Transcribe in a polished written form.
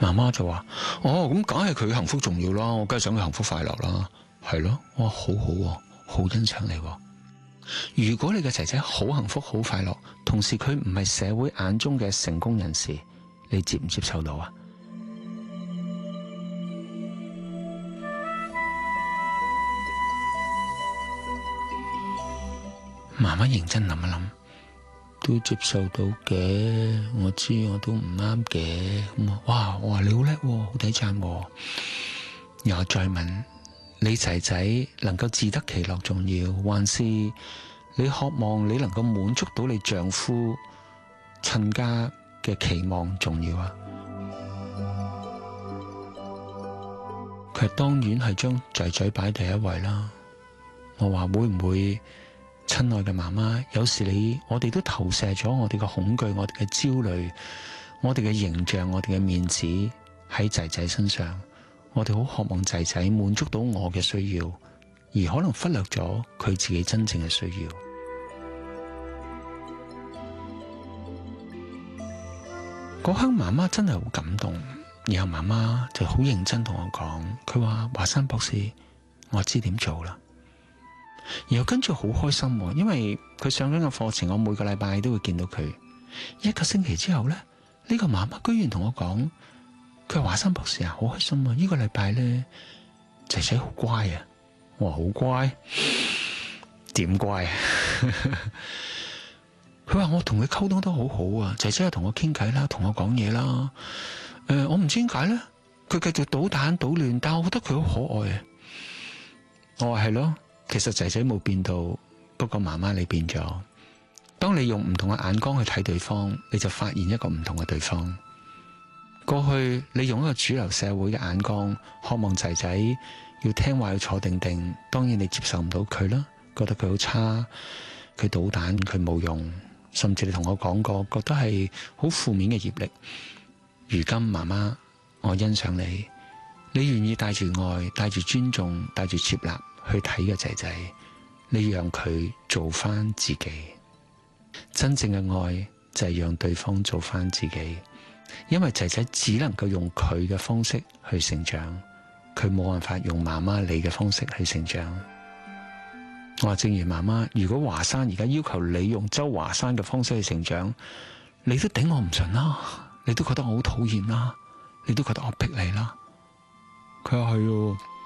媽媽就話：哦，咁梗係佢幸福重要啦，我梗係想佢幸福快樂啦，係咯，哇，好好喎，好欣賞你喎。如果你嘅仔仔好幸福好快樂，同時佢唔係社會眼中嘅成功人士，你接唔接受到啊？媽媽認真諗一諗，都接受到嘅，我知我都唔啱嘅。咁哇，我話你好叻喎，好抵讚喎。然後再問你仔仔能夠自得其樂重要，還是你渴望你能夠滿足到你丈夫親家嘅期望重要啊？佢當然係將仔仔擺第一位啦。我話會唔會？親愛嘅媽媽，有時我哋都投射咗我哋嘅恐懼、我哋嘅焦慮、我哋嘅形象、我哋嘅面子喺仔仔身上，我哋好渴望仔仔滿足到我嘅需要，而可能忽略咗佢自己真正嘅需要。嗰刻媽媽真係好感動，然後媽媽就好認真同我講，佢話華山博士，我知點做啦。然後跟住好開心，因為佢上緊個課程，我每個禮拜都會見到佢。一個星期之後呢，呢個媽媽居然同我講，佢話華山博士啊，好開心啊！呢個禮拜呢，仔仔好乖啊。我話好乖，點乖啊？佢話我同佢溝通得好好啊，仔仔又同我傾偈啦，同我講嘢啦。我唔知點解呢，佢繼續搗蛋搗亂，但我覺得佢好可愛啊。我話係咯。其實仔仔冇變到，不過媽媽你變咗。當你用唔同嘅眼光去睇對方，你就發現一個唔同嘅對方。過去你用一個主流社會嘅眼光，渴望仔仔要聽話要坐定定，當然你接受唔到佢啦，覺得佢好差，佢搗蛋，佢冇用，甚至你同我講過，覺得係好負面嘅業力。如今媽媽，我欣賞你，你願意帶住愛、帶住尊重、帶住接納去睇個仔仔，你讓佢做翻自己。真正嘅愛就係讓對方做翻自己，因為仔仔只能夠用佢嘅方式去成長，佢冇辦法用媽媽你嘅方式去成長。我話正如媽媽，如果華山而家要求你用周華山嘅方式去成長，你都頂我唔順啦，你都覺得我好討厭啦，你都覺得我逼你啦。佢話係喎。